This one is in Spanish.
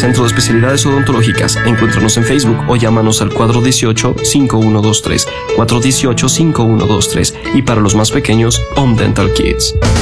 Centro de Especialidades Odontológicas. Encuéntranos en Facebook o llámanos al 418-5123, 418-5123 y para los más pequeños, Home Dental Kids.